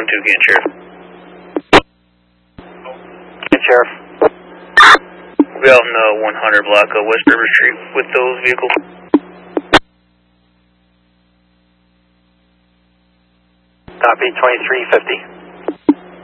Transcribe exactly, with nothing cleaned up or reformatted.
two, Gant Sheriff. Gant Sheriff. We'll be out in the one hundred block of West River Street with those vehicles. Copy, twenty-three fifty.